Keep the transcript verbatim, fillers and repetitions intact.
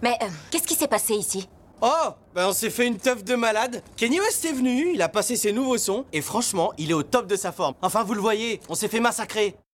Mais euh, qu'est-ce qui s'est passé ici? Oh, ben on s'est fait une teuf de malade. Kanye West est venu, il a passé ses nouveaux sons, et franchement, il est au top de sa forme. Enfin, vous le voyez, on s'est fait massacrer.